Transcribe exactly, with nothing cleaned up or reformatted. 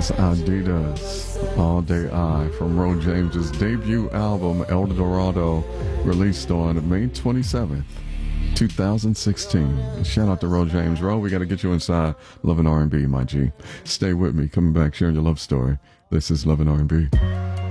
That's Adidas All Day I from Ro James's debut album El Dorado, released on May twenty-seventh, twenty sixteen. Shout out to Ro James. Ro, we got to get you inside Love and R and B, my G. Stay with me. Coming back, sharing your love story. This is Love and R and B.